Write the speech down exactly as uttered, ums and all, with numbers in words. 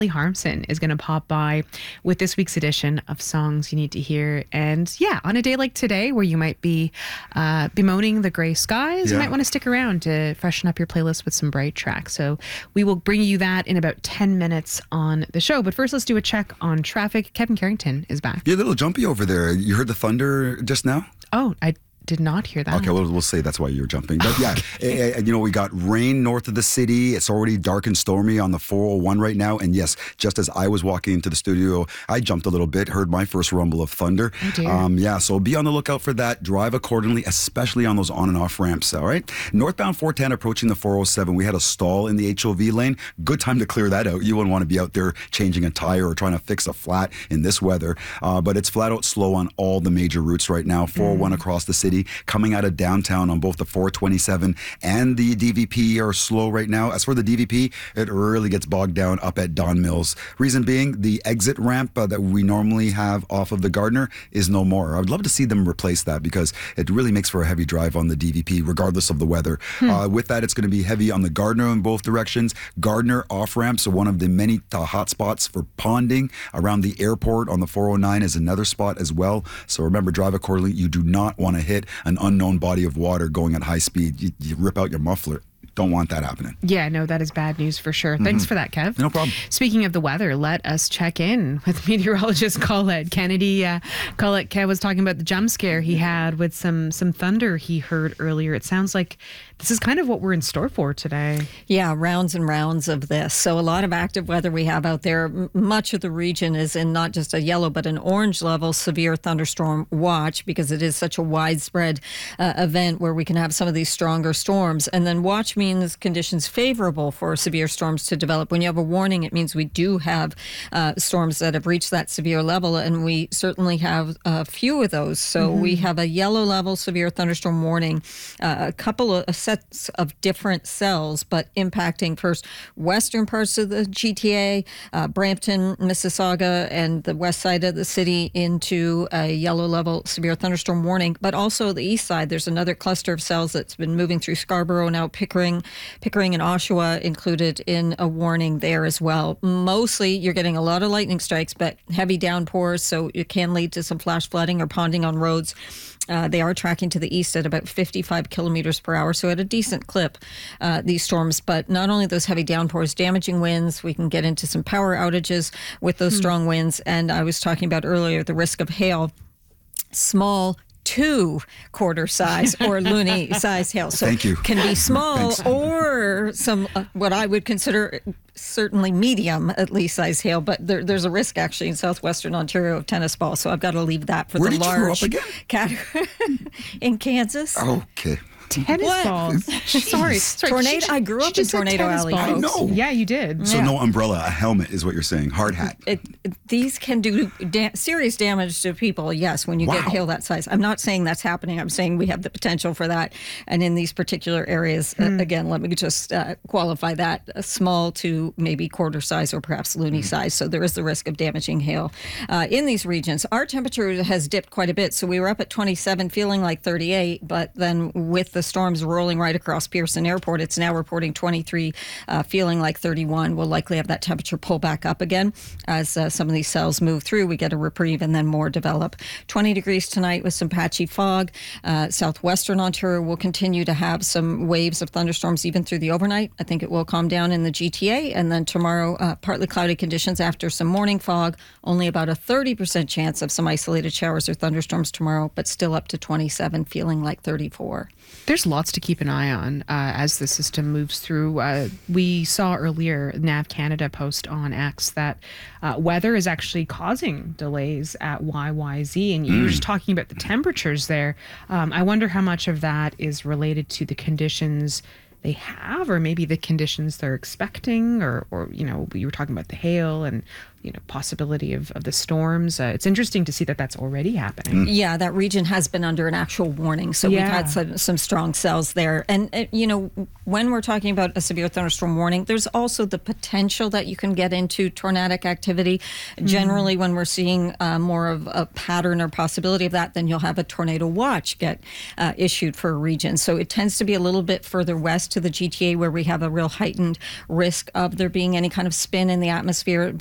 Harmson is going to pop by with this week's edition of Songs You Need to Hear. And yeah, on a day like today where you might be uh, bemoaning the gray skies, yeah. you might want to stick around to freshen up your playlist with some bright tracks. So we will bring you that in about ten minutes on the show. But first, let's do a check on traffic. Kevin Carrington is back. You're a little jumpy over there. You heard the thunder just now? Oh, I did not hear that. Okay, well, we'll say that's why you're jumping. But yeah, uh, you know, we got rain north of the city. It's already dark and stormy on the four oh one right now. And yes, just as I was walking into the studio, I jumped a little bit, heard my first rumble of thunder. Oh dear. Um, yeah, so be on the lookout for that. Drive accordingly, especially on those on and off ramps, all right? Northbound four ten approaching the four oh seven. We had a stall in the H O V lane. Good time to clear that out. You wouldn't want to be out there changing a tire or trying to fix a flat in this weather. Uh, but it's flat out slow on all the major routes right now. four oh one mm. across the city, coming out of downtown on both the four twenty-seven and the D V P are slow right now. As for the D V P, it really gets bogged down up at Don Mills. Reason being, the exit ramp uh, that we normally have off of the Gardner is no more. I would love to see them replace that because it really makes for a heavy drive on the D V P, regardless of the weather. Hmm. Uh, with that, it's going to be heavy on the Gardner in both directions. Gardner off ramps are one of the many uh, hot spots for ponding. Around the airport on the four oh nine is another spot as well. So remember, drive accordingly. You do not want to hit an unknown body of water going at high speed. You, you rip out your muffler. Don't want that happening. Yeah, no, that is bad news for sure. Mm-hmm. Thanks for that, Kev. No problem. Speaking of the weather, let us check in with meteorologist Colette Kennedy. Uh, Colette, Kev was talking about the jump scare he had with some some thunder he heard earlier. It sounds like this is kind of what we're in store for today. Yeah, rounds and rounds of this. So a lot of active weather we have out there. M- much of the region is in not just a yellow, but an orange level severe thunderstorm watch because it is such a widespread uh, event where we can have some of these stronger storms. And then watch means conditions favorable for severe storms to develop. When you have a warning, it means we do have uh, storms that have reached that severe level, and we certainly have a few of those. So mm-hmm. we have a yellow level severe thunderstorm warning, uh, a couple of sets of different cells, but impacting first western parts of the G T A, uh, Brampton, Mississauga, and the west side of the city into a yellow level severe thunderstorm warning, but also the east side. There's another cluster of cells that's been moving through Scarborough, now Pickering, Pickering and Oshawa included in a warning there as well. Mostly you're getting a lot of lightning strikes, but heavy downpours, so it can lead to some flash flooding or ponding on roads. Uh, they are tracking to the east at about fifty-five kilometers per hour, so at a decent clip, uh, these storms. But not only those heavy downpours, damaging winds, we can get into some power outages with those mm. strong winds. And I was talking about earlier the risk of hail, small two quarter size or loony size hail. So Thank you. Can be small or some uh, what I would consider certainly medium, at least size hail. But there, there's a risk actually in southwestern Ontario of tennis balls. So I've got to leave that for Where the did large you grow up again? category in Kansas. Okay. Tennis What? balls. sorry, sorry. Tornado. She- I grew she up in just said Tornado tennis Alley. balls. I know. Yeah, you did. So Yeah. no umbrella, a helmet is what you're saying. Hard hat. It, it, these can do da- serious damage to people, yes, when you Wow. get hail that size. I'm not saying that's happening. I'm saying we have the potential for that. And in these particular areas, uh, again, let me just uh, qualify that, uh, small to maybe quarter size or perhaps loony mm. size. So there is the risk of damaging hail uh, in these regions. Our temperature has dipped quite a bit. So we were up at twenty-seven, feeling like thirty-eight. But then with the storms rolling right across Pearson Airport, it's now reporting twenty-three, uh, feeling like thirty-one. We'll likely have that temperature pull back up again as uh, some of these cells move through. We get a reprieve and then more develop. twenty degrees tonight with some patchy fog. Uh, southwestern Ontario will continue to have some waves of thunderstorms even through the overnight. I think it will calm down in the G T A. And then tomorrow, uh, partly cloudy conditions after some morning fog. Only about a thirty percent chance of some isolated showers or thunderstorms tomorrow, but still up to twenty-seven, feeling like thirty-four. There's lots to keep an eye on uh, as the system moves through. Uh, we saw earlier Nav Canada post on X that uh, weather is actually causing delays at Y Y Z, and you mm. were just talking about the temperatures there. Um, I wonder how much of that is related to the conditions they have, or maybe the conditions they're expecting, or, or you know, you were talking about the hail and you know, possibility of, of the storms. Uh, it's interesting to see that that's already happening. Yeah, that region has been under an actual warning. So yeah. we've had some, some strong cells there. And, uh, you know, when we're talking about a severe thunderstorm warning, there's also the potential that you can get into tornadic activity. Mm-hmm. Generally, when we're seeing uh, more of a pattern or possibility of that, then you'll have a tornado watch get uh, issued for a region. So it tends to be a little bit further west to the G T A where we have a real heightened risk of there being any kind of spin in the atmosphere.